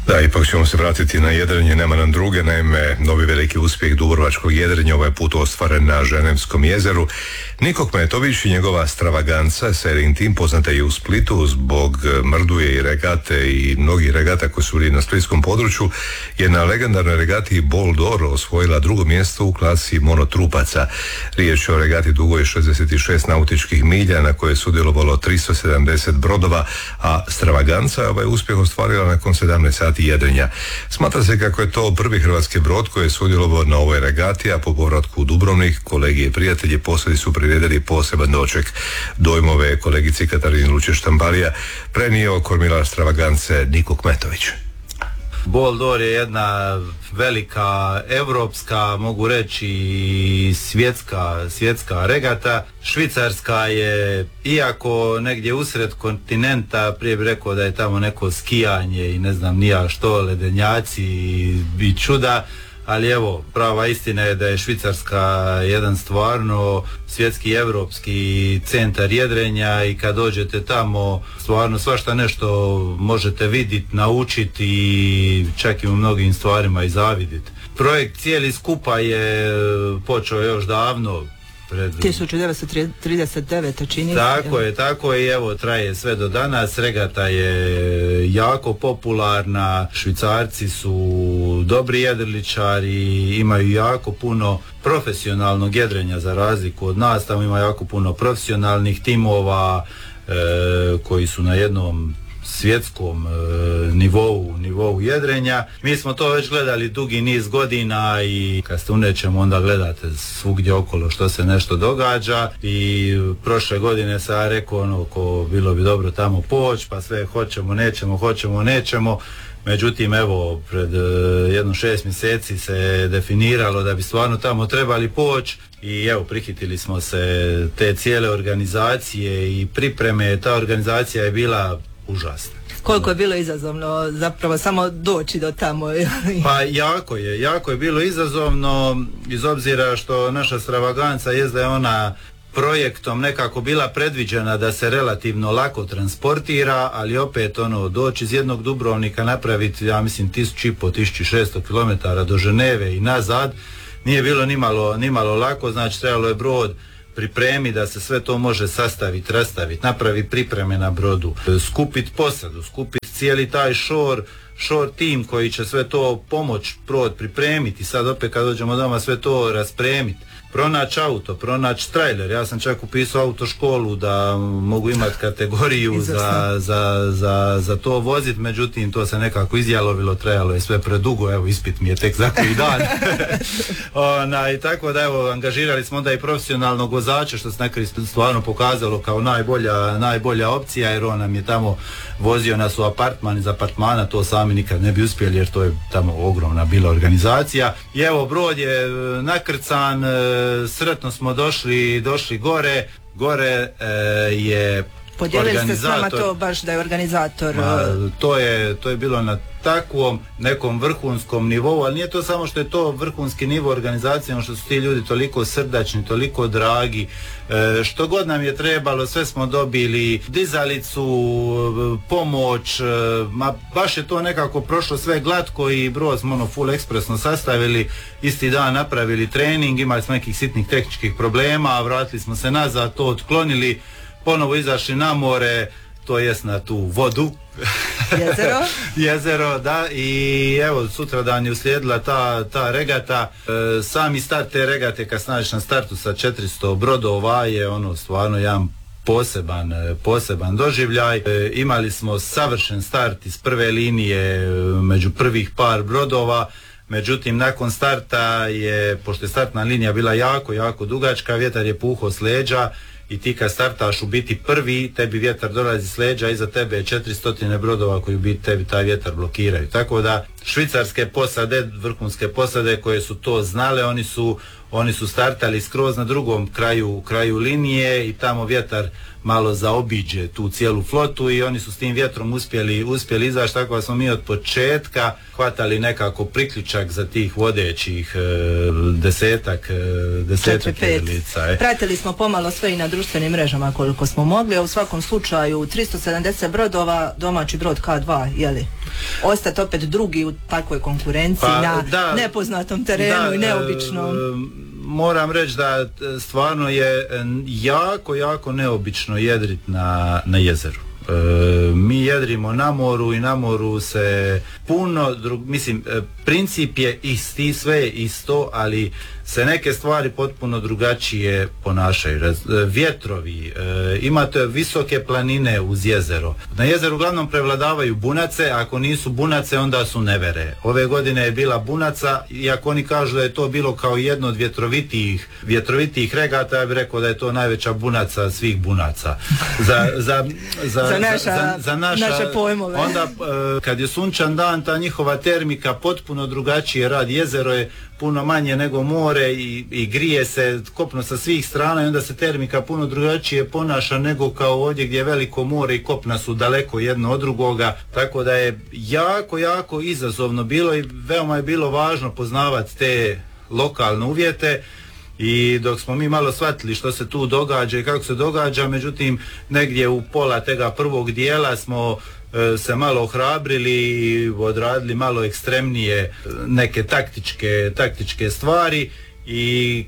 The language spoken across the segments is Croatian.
Da, ipak ćemo se vratiti na jedrenje, nema nam druge. Naime, novi veliki uspjeh dubrovačkog jedrenja ovaj put ostvaren na Ženevskom jezeru. Niko Kmetović i njegova Stravaganca, sailing tim, poznata i u Splitu zbog Mrduje i regate i mnogih regata koji su bili na splitskom području, je na legendarnoj regati Bol d'Oro osvojila drugo mjesto u klasi monotrupaca. Riječ je o regati dugoj 66 nautičkih milja na kojoj je sudjelovalo 370 brodova, a Stravaganca je ovaj uspjeh ostvarila nakon 17 sati jedrenja. Smatra se kako je to prvi hrvatski brod koji je sudjelovao na ovoj regati, a po povratku u Dubrovnik kolege i prijatelji poslije su priredili poseban doček. Dojmove kolegici Katarini Lučić-Štambalija prenio kormilar Stravagance Niko Kmetović. Bol d'Or je jedna velika evropska, mogu reći i svjetska regata. Švicarska je, iako negdje usred kontinenta, prije bih rekao da je tamo neko skijanje i ne znam nija što, ledenjaci i čuda, ali evo, prava istina je da je Švicarska jedan stvarno svjetski evropski centar jedrenja i kad dođete tamo stvarno svašta nešto možete vidjeti, naučiti i čak i u mnogim stvarima i zavidjeti. Projekt cijeli skupa je počeo još davno, 1939. čini se. Tako je i evo traje sve do danas. Regata je jako popularna, Švicarci su dobri jedriličari, imaju jako puno profesionalnog jedrenja za razliku od nas, tamo ima jako puno profesionalnih timova koji su na jednom svjetskom nivou jedrenja. Mi smo to već gledali dugi niz godina i kad ste u nečemu onda gledate svugdje okolo što se nešto događa i prošle godine sam rekao bilo bi dobro tamo poći, pa sve hoćemo, nećemo. Međutim, evo, pred jedno 6 mjeseci se definiralo da bi stvarno tamo trebali poći i evo, prihitili smo se te cijele organizacije i pripreme. Ta organizacija je bila užasna. Koliko je bilo izazovno zapravo samo doći do tamo? Pa jako je bilo izazovno, iz obzira što naša Stravaganca jest da je ona projektom nekako bila predviđena da se relativno lako transportira, ali opet doći iz jednog Dubrovnika napraviti, ja mislim, 1500-1600 km do Ženeve i nazad, nije bilo nimalo lako. Znači trebalo je brod pripremi da se sve to može sastaviti, rastaviti, napravi pripreme na brodu, skupiti posadu, skupiti cijeli taj shore tim koji će sve to pomoć brod pripremiti, sad opet kad dođemo doma sve to raspremiti, pronaći auto, pronaći trailer. Ja sam čak upisao autoškolu da mogu imati kategoriju za to voziti, međutim to se nekako izjalovilo, trajalo je sve predugo, evo ispit mi je tek za koji dan. I tako da evo, angažirali smo onda i profesionalnog vozača, što se nekako stvarno pokazalo kao najbolja opcija, jer on nam je tamo vozio nas u apartman, iz apartmana to sami nikad ne bi uspjeli jer to je tamo ogromna bila organizacija. I evo, brod je nakrcan, sretno smo došli gore je Podijelili ste s nama to baš da je organizator... To je bilo na takvom nekom vrhunskom nivou, ali nije to samo što je to vrhunski nivo organizacije, ono što su ti ljudi toliko srdačni, toliko dragi, što god nam je trebalo, sve smo dobili, dizalicu, pomoć, baš je to nekako prošlo sve glatko i brod smo full ekspresno sastavili, isti dan napravili trening, imali smo nekih sitnih tehničkih problema, vratili smo se nazad, to otklonili, ponovo izašli na more, to jest na tu vodu. Jezero, da, i evo, sutradan je uslijedila ta regata. Sami start te regate, kad snažiš na startu sa 400 brodova, je stvarno jedan poseban doživljaj. Imali smo savršen start iz prve linije među prvih par brodova. Međutim, nakon starta pošto je startna linija bila jako dugačka, vjetar je puhao s leđa i ti kad startaš u biti prvi, tebi vjetar dolazi s leđa, iza tebe je 400 brodova koji u biti tebi taj vjetar blokiraju. Tako da švicarske posade, vrhunske posade koje su to znale, oni su startali skroz na drugom kraju linije i tamo vjetar malo zaobiđe tu cijelu flotu i oni su s tim vjetrom uspjeli izaći, tako da smo mi od početka hvatali nekako priključak za tih vodećih desetak jedrilica. Pratili smo pomalo sve i na društvenim mrežama koliko smo mogli, a u svakom slučaju 370 brodova, domaći brod K2, jeli? Ostati opet drugi u takvoj konkurenciji na nepoznatom terenu i neobičnom. Moram reći da stvarno je jako neobično jedrit na jezeru. Mi jedrimo na moru i na moru se puno, princip je isti, sve je isto, ali se neke stvari potpuno drugačije ponašaju. Vjetrovi, imate visoke planine uz jezero. Na jezeru uglavnom prevladavaju bunace, ako nisu bunace onda su nevere. Ove godine je bila bunaca, iako oni kažu da je to bilo kao jedno od vjetrovitijih regata, ja bih rekao da je to najveća bunaca svih bunaca. Za naše pojmove. Onda kad je sunčan dan, ta njihova termika potpuno drugačije radi. Jezero je puno manje nego more i grije se kopno sa svih strana i onda se termika puno drugačije ponaša nego kao ovdje gdje je veliko more i kopna su daleko jedno od drugoga, tako da je jako izazovno bilo i veoma je bilo važno poznavati te lokalne uvjete. I dok smo mi malo shvatili što se tu događa i kako se događa, međutim negdje u pola tega prvog dijela smo se malo ohrabrili i odradili malo ekstremnije neke taktičke stvari i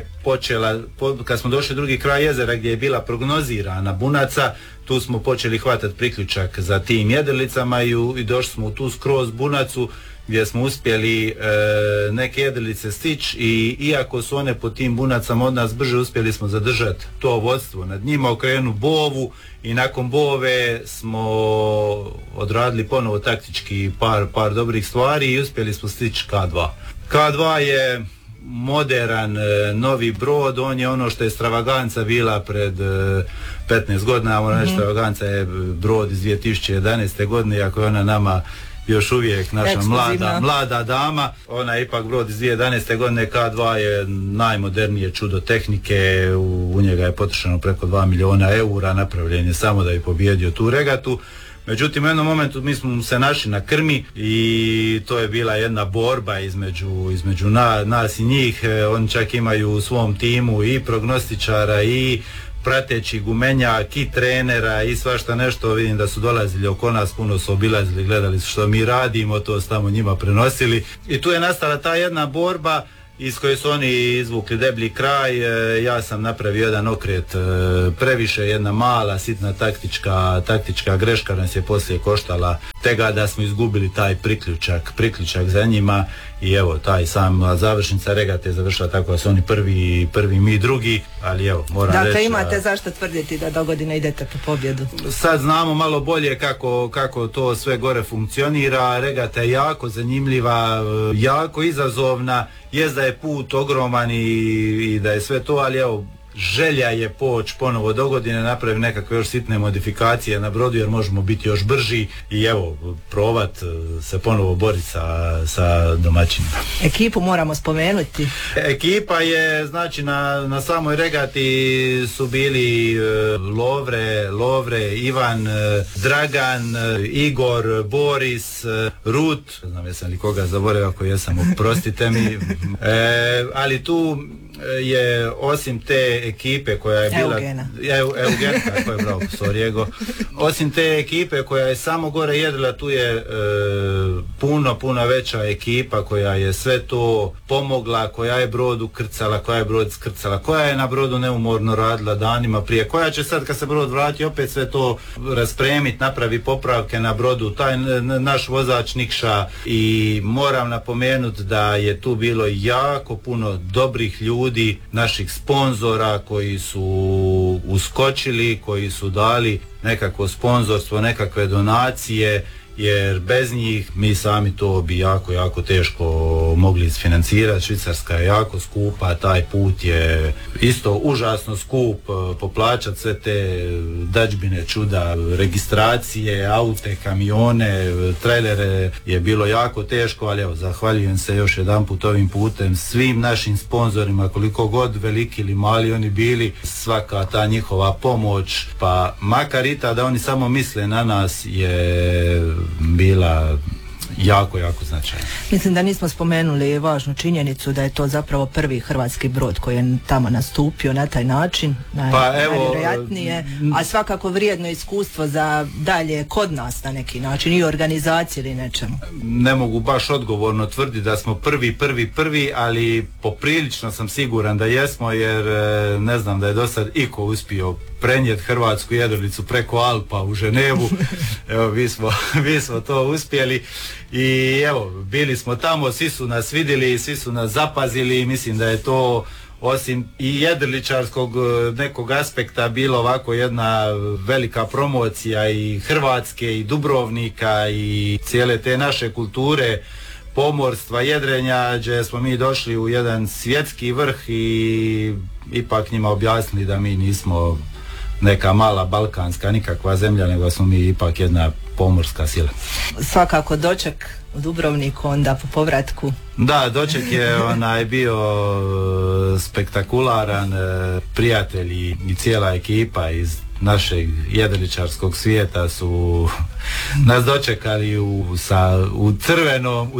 kad smo došli drugi kraj jezera gdje je bila prognozirana bunaca, tu smo počeli hvatati priključak za tim jedrlicama i došli smo u tu skroz bunacu gdje smo uspjeli neke jedrilice stići i iako su one po tim bunacama od nas brže, uspjeli smo zadržati to vodstvo nad njima, okrenu bovu i nakon bove smo odradili ponovo taktički par dobrih stvari i uspjeli smo stići K2. K2 je moderan novi brod, on je ono što je Stravaganca bila pred 15 godina, moram reći Stravaganca je brod iz 2011. godine, iako je ona nama još uvijek naša mlada dama, ona je ipak brod iz 2011. godine. K2 je najmodernije čudo tehnike, u njega je potrošeno preko 2 milijuna eura, napravljen je samo da bi pobjedio tu regatu. Međutim, u jednom momentu mi smo se našli na krmi i to je bila jedna borba između nas i njih. Oni čak imaju u svom timu i prognostičara i prateći gumenjak i trenera i svašta nešto. Vidim da su dolazili oko nas, puno su obilazili, gledali su što mi radimo, to tamo njima prenosili i tu je nastala ta jedna borba iz koje su oni izvukli deblji kraj. Ja sam napravio jedan okret previše, jedna mala sitna taktička greška nas je poslije koštala tega da smo izgubili taj priključak za njima i evo taj sam završnica regate je završila tako da su oni prvi mi drugi, ali evo moram reći. Dakle, imate zašto tvrditi da dogodine idete po pobjedu? Sad znamo malo bolje kako to sve gore funkcionira. Regata je jako zanimljiva, jako izazovna, jest da je put ogroman i da je sve to, ali evo želja je poći ponovo do godine, napraviti nekakve još sitne modifikacije na brodu jer možemo biti još brži i evo provat se ponovo boriti sa domaćinima. Ekipu moramo spomenuti. Ekipa je, znači na samoj regati su bili Lovre, Ivan, Dragan, Igor, Boris, Rut, ne znam jesam li koga zaboravio, ako jesam oprostite mi, ali tu je osim te ekipe koja je bila Eugena, tako je, bravo, sorry, osim te ekipe koja je samo gore jedrila, tu je puno veća ekipa koja je sve to pomogla, koja je brod ukrcala, koja je brod skrcala, koja je na brodu neumorno radila danima prije, koja će sad kad se brod vrati opet sve to raspremiti, napravi popravke na brodu, taj naš vozač Nikša. I moram napomenuti da je tu bilo jako puno dobrih ljudi, naših sponzora koji su uskočili, koji su dali nekakvo sponzorstvo, nekakve donacije, jer bez njih mi sami to bi jako teško to mogli isfinancirati. Švicarska je jako skupa, taj put je isto užasno skup, poplaćati sve te dadžbine, čuda, registracije, aute, kamione, trailere je bilo jako teško, ali evo, zahvaljujem se još jedanput ovim putem svim našim sponzorima, koliko god veliki ili mali oni bili, svaka ta njihova pomoć, pa makar i ta da oni samo misle na nas, je bila jako, jako značajno. Mislim da nismo spomenuli važnu činjenicu da je to zapravo prvi hrvatski brod koji je tamo nastupio na taj način, najvjerojatnije, a svakako vrijedno iskustvo za dalje kod nas na neki način i organizacije ili nečemu. Ne mogu baš odgovorno tvrditi da smo prvi, ali poprilično sam siguran da jesmo, jer ne znam da je do sad iko uspio prenijeti hrvatsku jedrilicu preko Alpa u Ženevu. Evo, mi smo to uspjeli i evo, bili smo tamo, svi su nas vidjeli, svi su nas zapazili i mislim da je to, osim i jedriličarskog nekog aspekta, bilo ovako jedna velika promocija i Hrvatske i Dubrovnika i cijele te naše kulture, pomorstva, jedrenja, gdje smo mi došli u jedan svjetski vrh i ipak njima objasnili da mi nismo neka mala balkanska nikakva zemlja, nego smo mi ipak jedna pomorska sila. Svakako doček u Dubrovniku onda po povratku. Da, doček je bio spektakularan, prijatelji i cijela ekipa iz našeg jedriličarskog svijeta su nas dočekali u crvenom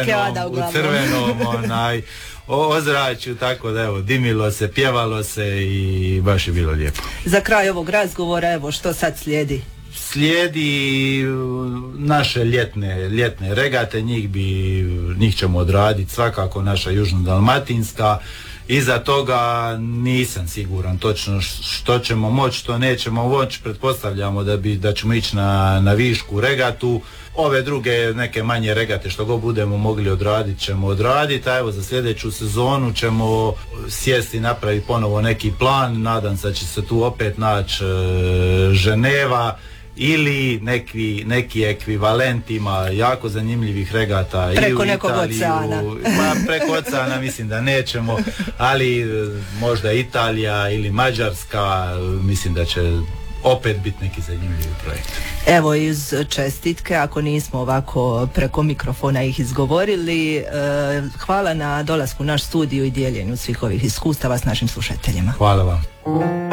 ozračju, tako da evo, dimilo se, pjevalo se i baš je bilo lijepo. Za kraj ovog razgovora, evo, što sad slijedi? Slijedi naše ljetne regate, njih ćemo odraditi, svakako naša južno-dalmatinska. Iza toga nisam siguran točno što ćemo moći, što nećemo moći. Pretpostavljamo da ćemo ići na višku regatu. Ove druge neke manje regate što god budemo mogli odraditi ćemo odraditi, a evo za sljedeću sezonu ćemo sjesti i napraviti ponovo neki plan. Nadam se da će se tu opet naći Ženeva ili neki ekvivalent. Ima jako zanimljivih regata preko i u nekog Italiju, oceana. Preko oceana mislim da nećemo, ali možda Italija ili Mađarska, mislim da će opet biti neki zanimljivi projekt. Evo, iz čestitke, ako nismo ovako preko mikrofona ih izgovorili, hvala na dolasku u naš studiju i dijeljenju svih ovih iskustava s našim slušateljima. Hvala vam.